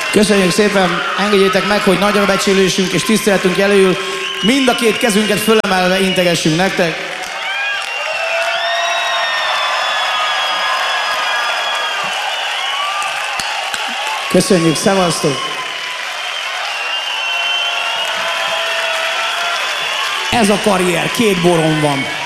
Köszönjük szépen, engedjétek meg, hogy nagyra becsülésünk és tiszteletünk jelöljül mind a két kezünket fölemelve integessünk nektek. Köszönjük, szevasztok! Ez a karrier, 2 borom van.